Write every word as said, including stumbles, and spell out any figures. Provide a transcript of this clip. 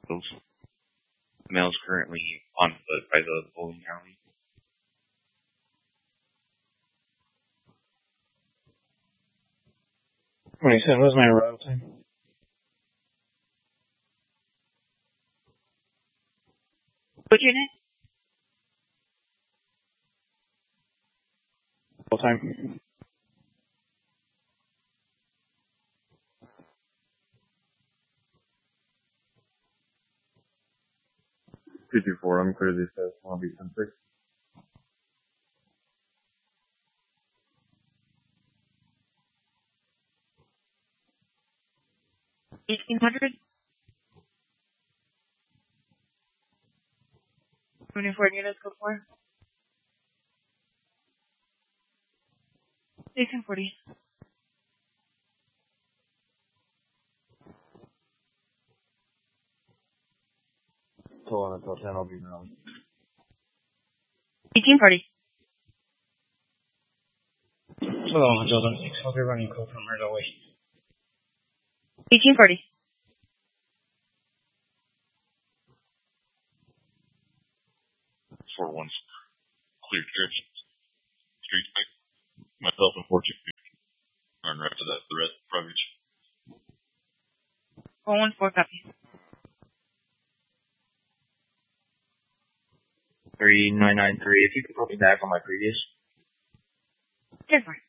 Those males currently on foot by the bowling alley. twenty-seven was my arrival time. What's your name? Full time. two two four, I'm clear this as Long Beach ten six. eighteen hundred? twenty-four units, go for. eighteen forty. Hold on until ten, I'll be around. eighteen forty. Hello, Hotel Zone six. I'll be running code from right away. eighteen forty. Four one clear church. Street back. Myself and four two fifty. And right after that, the rest frontage. four one four copy. three nine nine three, if you could put me back on my previous. ten four.